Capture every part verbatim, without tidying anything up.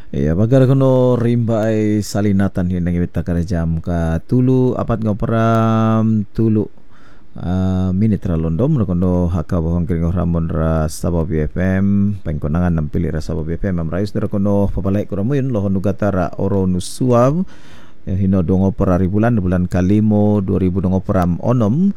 Ya, bagar kono rimbai salinatan yang ngibita kada jam ka tulu apat ngoperam tulu uh, minit ra londom kono haka bahong kering ramon ra Sabah B F M pengkonangan nampili ra Sabah B F M amrais dera kono papalai kuramuin lohon nugata ra oro nusuab ya, hino dongo perari bulan bulan kalimo dua ribu dongo peram onom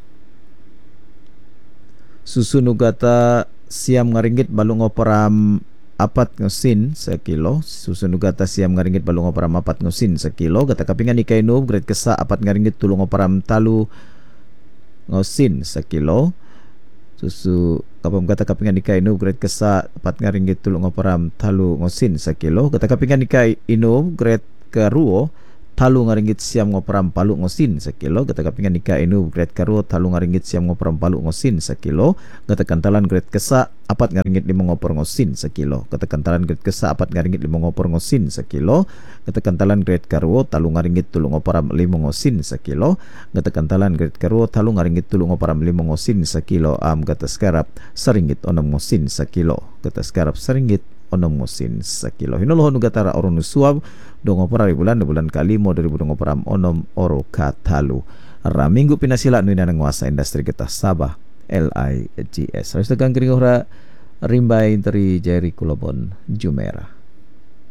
susu nugata siam ngaringgit balung ngoperam apat ngosin sekilo susu nugata siam ngaringgit balung ngoperam apat ngosin sekilo gata kapingan ikainu grade kesa apat ngaringgit tulung ngoperam talu ngosin sekilo susu kapam gata kapingan ikainu grade kesa apat ngaringgit tulung ngoperam talu ngosin sekilo gata kapingan ikainu grade keruo talu ngaringgit siam ngoperam palu ngosin sekilo gata kapingan ika inu grade karuo talu ngaringgit siam ngoperam palu ngosin sekilo gata kantalan grade kesa apat ngaringgit lima ngopor ngosin sekilo gata kantalan grade kesa apat ngaringgit lima ngopor ngosin sekilo gata kantalan grade karuo talu ngaringgit tulu ngoperam lima ngosin sekilo gata kantalan grade karuo talu ngaringgit tulu ngoperam lima ngosin sekilo am gata sekarap seringgit onom ngosin sekilo gata sekarap seringgit onom ngosin sekilo hinoloh nugatara oro nusuab dongo perari bulan bulan kalimo dua ribu dongo peram onom oro katalu ra minggu pinasila nuna nguasa industri kita Sabah L I G S harus tegang kering ora rimbai dari Jerry Kulobon Jumeirah.